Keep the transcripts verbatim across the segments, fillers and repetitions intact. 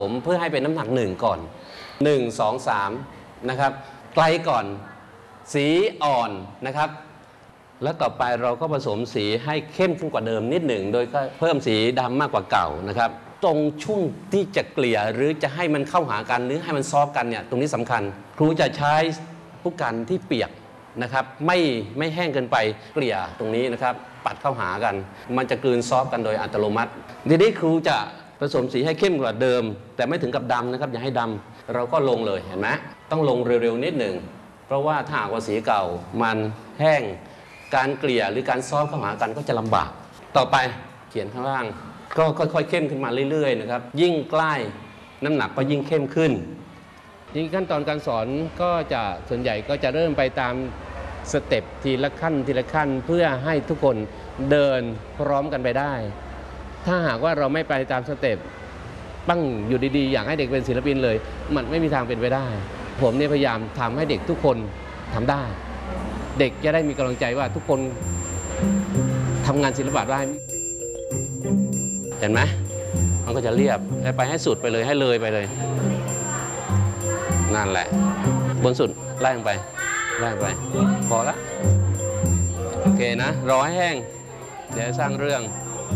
ผมเพื่อให้เป็นน้ำหนักหนึ่งก่อนหนึ่ง สอง สามนะครับไกลก่อนสีอ่อนนะครับแล้วต่อไปเราก็ผสมสีให้เข้มขึ้นกว่าเดิมนิดหนึ่งโดยก็เพิ่มสีดำมากกว่าเก่านะครับตรงช่วงที่จะเกลี่ยหรือจะให้มันเข้าหากันหรือให้มันซอฟกันเนี่ยตรงนี้สำคัญครูจะใช้ผู้กันที่เปียกนะครับไม่ไม่แห้งเกินไปเกลี่ยตรงนี้นะครับปัดเข้าหากันมันจะกลืนซอฟกันโดยอัตโนมัติทีนี้ครูจะผสมสีให้เข้มกว่าเดิมแต่ไม่ถึงกับดำนะครับอย่าให้ดำเราก็ลงเลยเห็นไหมต้องลงเร็วๆนิดหนึ่งเพราะว่าถ้าหากว่าสีเก่ามันแห้งการเกลี่ยหรือการซอฟเข้าหากันก็จะลำบากต่อไปเขียนข้างล่างก็ค่อยๆเข้มขึ้นมาเรื่อยๆนะครับยิ่งใกล้น้ำหนักก็ยิ่งเข้มขึ้นยิ่งขั้นตอนการสอนก็จะส่วนใหญ่ก็จะเริ่มไปตามสเต็ปทีละขั้นทีละขั้นเพื่อให้ทุกคนเดินพร้อมกันไปได้ถ้าหากว่าเราไม่ไปตามสเต็ปปั้งอยู่ดีๆอยากให้เด็กเป็นศิลปินเลยมันไม่มีทางเป็นไปได้ผมเนี่ยพยายามทำให้เด็กทุกคนทำได้เด็กจะได้มีกำลังใจว่าทุกคนทำงานศิลปะได้เห็นไหมมันก็จะเรียบไปให้สุดไปเลยให้เลยไปเลยนั่นแหละบนสุดไล่ลงไปไล่ลงไปพอละโอเคนะรอให้แห้งเดี๋ยวสร้างเรื่อง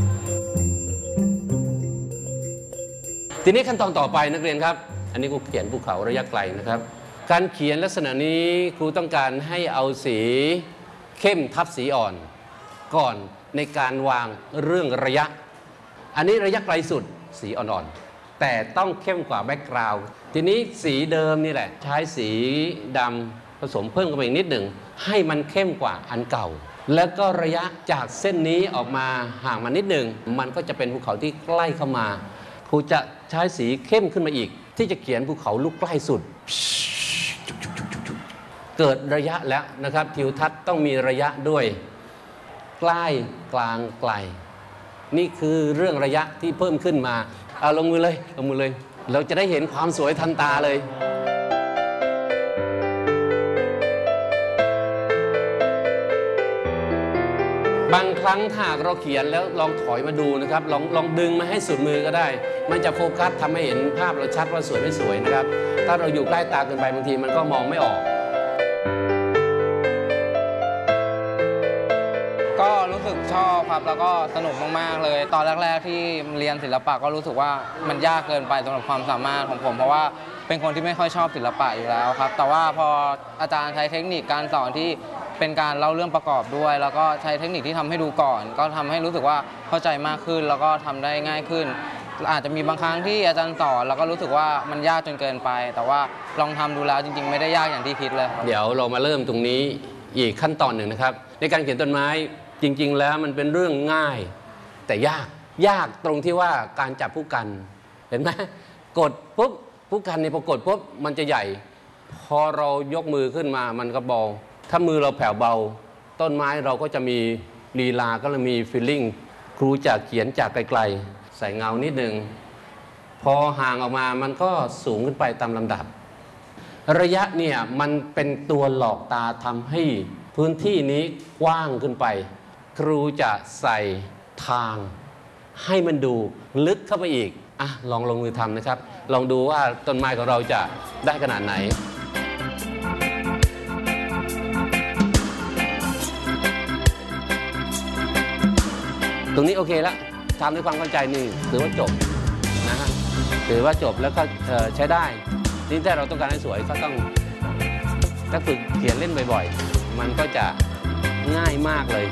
ทีนี้ขั้นตอนต่อไปนักเรียนครับอันนี้ครูเขียนภูเขาระยะไกลนะครับการเขียนลักษณะนี้ครูต้องการให้เอาสีเข้มทับสีอ่อนก่อนในการวางเรื่องระยะอันนี้ระยะไกลสุดสีอ่อนๆแต่ต้องเข้มกว่าแบ็กกราวด์ทีนี้สีเดิมนี่แหละใช้สีดำผสมเพิ่มเข้าไปอีกนิดหนึ่งให้มันเข้มกว่าอันเก่าแล้วก็ระยะจากเส้นนี้ออกมาห่างมานิดหนึ่งมันก็จะเป็นภูเขาที่ใกล้เข้ามาครูจะใช้สีเข้มขึ้นมาอีกที่จะเขียนภูเขาลูกใกล้สุดเกิดระยะแล้วนะครับทิวทัศน์ต้องมีระยะด้วยใกล้กลางไกลนี่คือเรื่องระยะที่เพิ่มขึ้นมาเอาลงมือเลยลงมือเลยเราจะได้เห็นความสวยทันตาเลยบางครั้งถ้าเราเขียนแล้วลองถอยมาดูนะครับลองลองดึงมาให้สุดมือก็ได้มันจะโฟกัสทำให้เห็นภาพเราชัดว่าสวยไม่สวยนะครับถ้าเราอยู่ใกล้ตาเกินไปบางทีมันก็มองไม่ออกก็รู้สึกชอบครับแล้วก็สนุกมากๆเลยตอนแรกๆที่เรียนศิลปะก็รู้สึกว่ามันยากเกินไปสำหรับความสามารถของผมเพราะว่าเป็นคนที่ไม่ค่อยชอบศิลปะอยู่แล้วครับแต่ว่าพออาจารย์ใช้เทคนิคการสอนที่เป็นการเล่าเรื่องประกอบด้วยแล้วก็ใช้เทคนิคที่ทำให้ดูก่อนก็ทำให้รู้สึกว่าเข้าใจมากขึ้นแล้วก็ทำได้ง่ายขึ้นอาจจะมีบางครั้งที่อาจารย์สอนแล้วก็รู้สึกว่ามันยากจนเกินไปแต่ว่าลองทำดูแล้วจริงๆไม่ได้ยากอย่างที่คิดเลยเดี๋ยวเรามาเริ่มตรงนี้อีกขั้นตอนหนึ่งนะครับในการเขียนต้นไม้จริงๆแล้วมันเป็นเรื่องง่ายแต่ยากยากตรงที่ว่าการจับผู้กันเห็นไหมกดปุ๊บผู้กันเนี่ยพอกดปุ๊บมันจะใหญ่พอเรายกมือขึ้นมามันก็เบาถ้ามือเราแผ่วเบาต้นไม้เราก็จะมีลีลาก็จะมีฟีลลิ่งครูจะเขียนจากไกลๆใส่เงานิดหนึ่งพอห่างออกมามันก็สูงขึ้นไปตามลำดับระยะเนี่ยมันเป็นตัวหลอกตาทำให้พื้นที่นี้กว้างขึ้นไปครูจะใส่ทางให้มันดูลึกเข้าไปอีกอ่ะลองลงมือทำนะครับลองดูว่าต้นไม้ของเราจะได้ขนาดไหนตรงนี้โอเคแล้วทำด้วยความเข้าใจนี่ถือว่าจบนะฮะถือว่าจบแล้วก็ใช้ได้นี่ถ้าเราต้องการให้สวยก็ต้องถ้าฝึกเขียนเล่นบ่อยๆมันก็จะง่ายมากเลย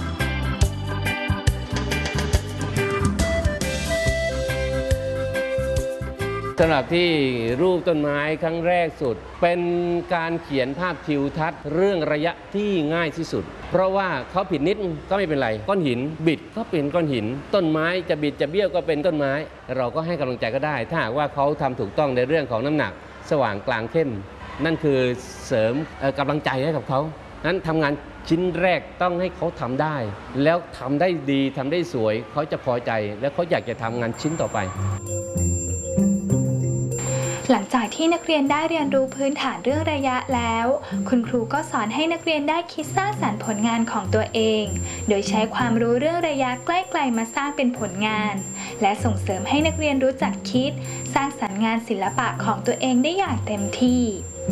สำหรับที่รูปต้นไม้ครั้งแรกสุดเป็นการเขียนภาพทิวทัศน์เรื่องระยะที่ง่ายที่สุดเพราะว่าเขาผิดนิดก็ไม่เป็นไรก้อนหินบิดก็เป็นก้อนหินต้นไม้จะบิดจะเบี้ยวก็เป็นต้นไม้เราก็ให้กำลังใจก็ได้ถ้าหากว่าเขาทำถูกต้องในเรื่องของน้ำหนักสว่างกลางเข้มนั่นคือเสริมกำลังใจให้กับเขานั้นทำงานชิ้นแรกต้องให้เขาทำได้แล้วทำได้ดีทำได้สวยเขาจะพอใจและเขาอยากจะทำงานชิ้นต่อไปหลังจากที่นักเรียนได้เรียนรู้พื้นฐานเรื่องระยะแล้วคุณครูก็สอนให้นักเรียนได้คิดสร้างสรรค์ผลงานของตัวเองโดยใช้ความรู้เรื่องระยะใกล้ไกลมาสร้างเป็นผลงานและส่งเสริมให้นักเรียนรู้จักคิดสร้างสรรค์งานศิลปะของตัวเองได้อย่างเต็มที่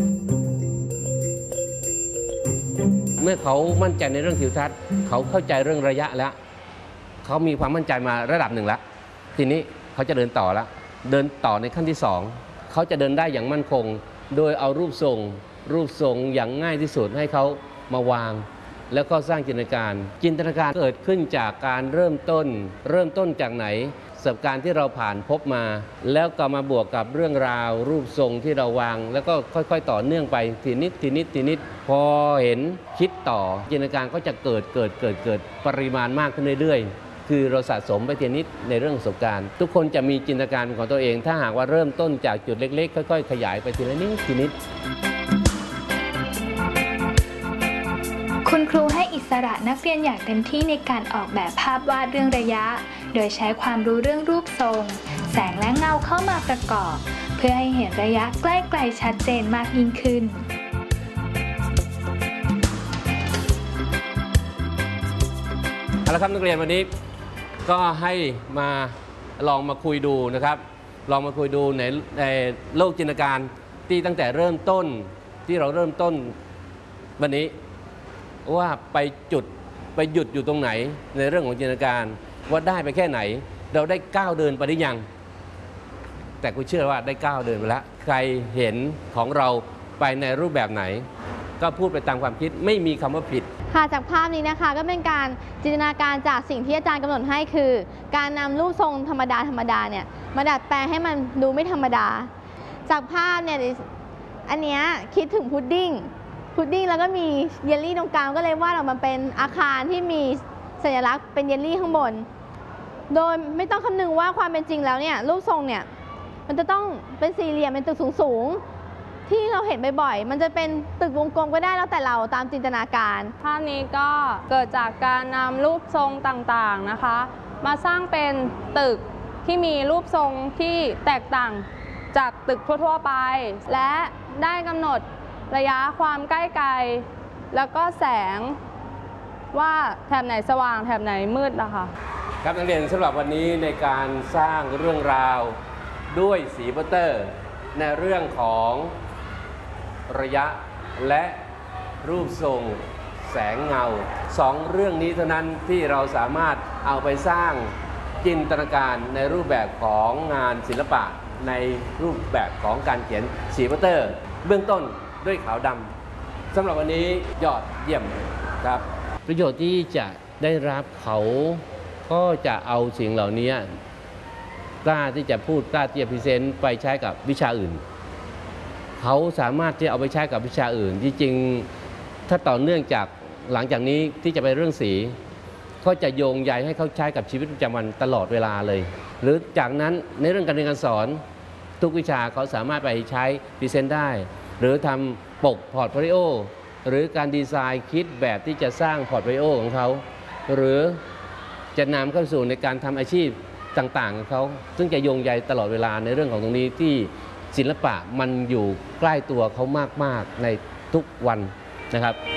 เมื่อเขามั่นใจในเรื่องทิวทัศน์เขาเข้าใจเรื่องระยะแล้วเขามีความมั่นใจมาระดับหนึ่งแล้วทีนี้เขาจะเดินต่อแล้วเดินต่อในขั้นที่สองเขาจะเดินได้อย่างมั่นคงโดยเอารูปทรงรูปทรงอย่างง่ายที่สุดให้เขามาวางแล้วก็สร้างจินตนาการจินตนาการเกิดขึ้นจากการเริ่มต้นเริ่มต้นจากไหนประสบการณ์ที่เราผ่านพบมาแล้วก็มาบวกกับเรื่องราวรูปทรงที่เราวางแล้วก็ค่อยๆต่อเนื่องไปทีนิดทีนิดทีนิดพอเห็นคิดต่อจินตนาการก็จะเกิดเกิดเกิดเกิดปริมาณมากขึ้นเรื่อยๆคือเราสะสมไปทีนิดในเรื่องประสบการณ์ทุกคนจะมีจินตนาการของตัวเองถ้าหากว่าเริ่มต้นจากจุดเล็กๆค่อยๆขยายไปทีละนิดทีนิดคุณครูให้อิสระนักเรียนอย่างเต็มที่ในการออกแบบภาพวาดเรื่องระยะโดยใช้ความรู้เรื่องรูปทรงแสงและเงาเข้ามาประกอบเพื่อให้เห็นระยะใกล้ไกลชัดเจนมากยิ่งขึ้นเอาละครับนักเรียนวันนี้ก็ให้มาลองมาคุยดูนะครับลองมาคุยดูในในโลกจินตนาการที่ตั้งแต่เริ่มต้นที่เราเริ่มต้นวันนี้ว่าไปจุดไปหยุดอยู่ตรงไหนในเรื่องของจินตนาการว่าได้ไปแค่ไหนเราได้ก้าวเดินไปหรือยังแต่กูเชื่อว่าได้ก้าวเดินไปแล้วใครเห็นของเราไปในรูปแบบไหนก็พูดไปตามความคิดไม่มีคำว่าผิดค่ะจากภาพนี้นะคะก็เป็นการจินตนาการจากสิ่งที่อาจารย์กำหนดให้คือการนำรูปทรงธรรมดาธรรมดาเนี่ยมาดัดแปลงให้มันดูไม่ธรรมดาจากภาพเนี่ยอันนี้คิดถึงพุดดิ้งพุดดิ้งแล้วก็มีเยลลี่ตรงกลางก็เลยวาดออกมาเป็นอาคารที่มีสัญลักษณ์เป็นเยลลี่ข้างบนโดยไม่ต้องคำนึงว่าความเป็นจริงแล้วเนี่ยรูปทรงเนี่ยมันจะต้องเป็นสี่เหลี่ยมเป็นตึกสูงๆที่เราเห็นบ่อยๆมันจะเป็นตึกวงกลมก็ได้แล้วแต่เราตามจินตนาการภาพนี้ก็เกิดจากการนำรูปทรงต่างๆนะคะมาสร้างเป็นตึกที่มีรูปทรงที่แตกต่างจากตึกทั่วๆไปและได้กำหนดระยะความใกล้ไกลแล้วก็แสงว่าแถบไหนสว่างแถบไหนมืดนะคะครับนักเรียนสำหรับวันนี้ในการสร้างเรื่องราวด้วยสีบัตเตอร์ในเรื่องของระยะและรูปทรงแสงเงาสองเรื่องนี้เท่านั้นที่เราสามารถเอาไปสร้างจินตนาการในรูปแบบของงานศิลปะในรูปแบบของการเขียนสีบัตเตอร์เบื้องต้นด้วยขาวดำสำหรับวันนี้ยอดเยี่ยมครับประโยชน์ที่จะได้รับเขาก็จะเอาสิ่งเหล่านี้กล้าที่จะพูดกล้าที่จะพรีเซนต์ไปใช้กับวิชาอื่นเขาสามารถที่เอาไปใช้กับวิชาอื่นจริงๆถ้าต่อเนื่องจากหลังจากนี้ที่จะไปเรื่องสีก็จะโยงใยให้เขาใช้กับชีวิตประจำวันตลอดเวลาเลยหรือจากนั้นในเรื่องการเรียนการสอนทุกวิชาเขาสามารถไปใช้พรีเซนต์ได้หรือทำปกพอร์ตโฟลิโอหรือการดีไซน์คิดแบบที่จะสร้างพอร์ตโฟลิโอของเขาหรือจะนำเข้าสู่ในการทำอาชีพต่างๆของเขาซึ่งจะโยงใยตลอดเวลาในเรื่องของตรงนี้ที่ศิลปะมันอยู่ใกล้ตัวเขามากๆในทุกวันนะครับ